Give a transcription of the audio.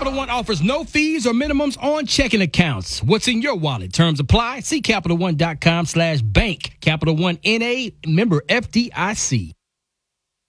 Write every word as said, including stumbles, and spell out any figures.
Capital One offers no fees or minimums on checking accounts. What's in your wallet? Terms apply. See CapitalOne.com slash bank. Capital One N A, member F D I C.